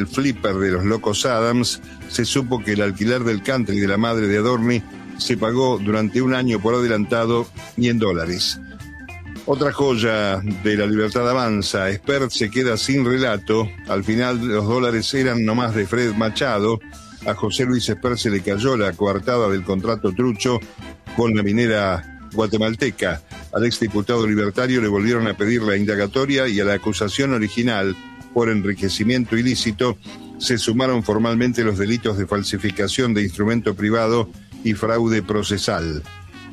el flipper de los locos Adams, se supo que el alquiler del country de la madre de Adorni se pagó durante un año por adelantado y en dólares. Otra joya de La Libertad Avanza, Espert se queda sin relato. Al final los dólares eran nomás de Fred Machado. A José Luis Espert se le cayó la coartada del contrato trucho con la minera guatemalteca. Al exdiputado libertario le volvieron a pedir la indagatoria y a la acusación original por enriquecimiento ilícito se sumaron formalmente los delitos de falsificación de instrumento privado y fraude procesal.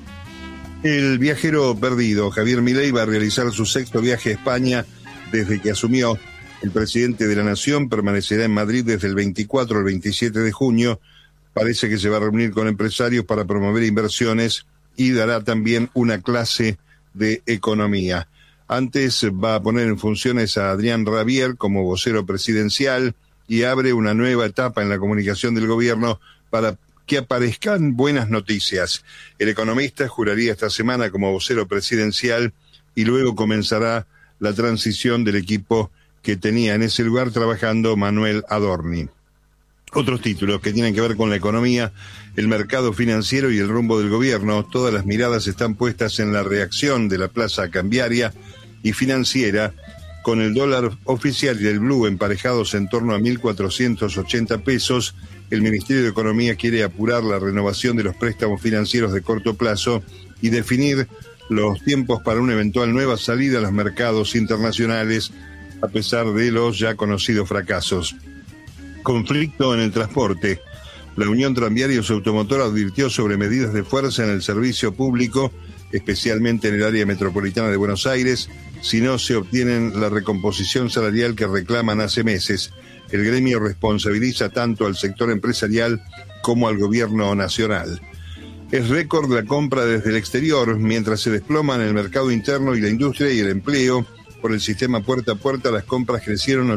El viajero perdido, Javier Milei, va a realizar su sexto viaje a España desde que asumió. El presidente de la Nación permanecerá en Madrid desde el 24 al 27 de junio. Parece que se va a reunir con empresarios para promover inversiones y dará también una clase de economía. Antes va a poner en funciones a Adrián Rabier como vocero presidencial y abre una nueva etapa en la comunicación del gobierno para que aparezcan buenas noticias. El economista juraría esta semana como vocero presidencial y luego comenzará la transición del equipo que tenía en ese lugar trabajando Manuel Adorni. Otros títulos que tienen que ver con la economía, el mercado financiero y el rumbo del gobierno. Todas las miradas están puestas en la reacción de la plaza cambiaria y financiera, con el dólar oficial y el blue emparejados en torno a 1.480 pesos. El Ministerio de Economía quiere apurar la renovación de los préstamos financieros de corto plazo y definir los tiempos para una eventual nueva salida a los mercados internacionales, a pesar de los ya conocidos fracasos. Conflicto en el transporte. La Unión Tranviarios Automotor advirtió sobre medidas de fuerza en el servicio público, especialmente en el área metropolitana de Buenos Aires, si no se obtienen la recomposición salarial que reclaman hace meses. El gremio responsabiliza tanto al sector empresarial como al gobierno nacional. Es récord la compra desde el exterior, mientras se desploman el mercado interno y la industria y el empleo. Por el sistema puerta a puerta, las compras crecieron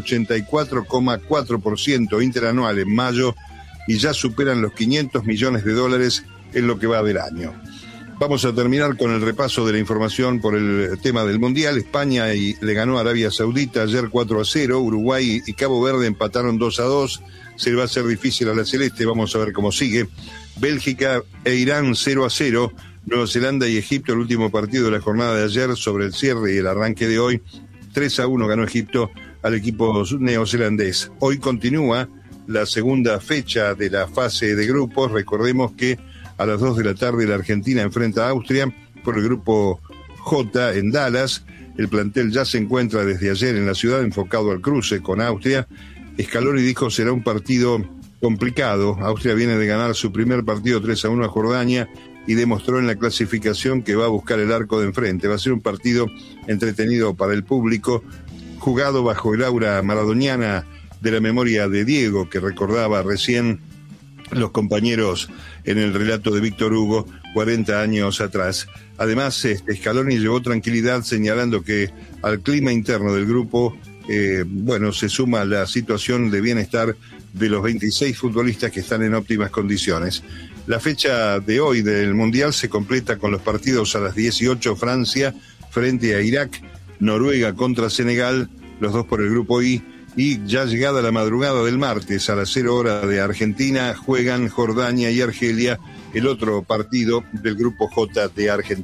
84,4% interanual en mayo y ya superan los 500 millones de dólares en lo que va del año. Vamos a terminar con el repaso de la información por el tema del Mundial. España le ganó a Arabia Saudita ayer 4-0. Uruguay y Cabo Verde empataron 2-2. Se le va a hacer difícil a la Celeste, vamos a ver cómo sigue. Bélgica e Irán 0-0. Nueva Zelanda y Egipto, el último partido de la jornada de ayer, sobre el cierre y el arranque de hoy. 3-1 ganó Egipto al equipo neozelandés. Hoy continúa la segunda fecha de la fase de grupos. Recordemos que a las 2 de la tarde la Argentina enfrenta a Austria por el grupo J en Dallas. El plantel ya se encuentra desde ayer en la ciudad enfocado al cruce con Austria. Scaloni dijo será un partido complicado. Austria viene de ganar su primer partido 3-1 a Jordania y demostró en la clasificación que va a buscar el arco de enfrente. Va a ser un partido entretenido para el público, jugado bajo el aura maradoniana de la memoria de Diego, que recordaba recién los compañeros en el relato de Víctor Hugo 40 años atrás. Además, Scaloni llevó tranquilidad señalando que al clima interno del grupo, se suma la situación de bienestar de los 26 futbolistas que están en óptimas condiciones. La fecha de hoy del Mundial se completa con los partidos a las 18, Francia frente a Irak, Noruega contra Senegal, los dos por el grupo I, y ya llegada la madrugada del martes a las 0 horas de Argentina, juegan Jordania y Argelia, el otro partido del grupo J de Argentina.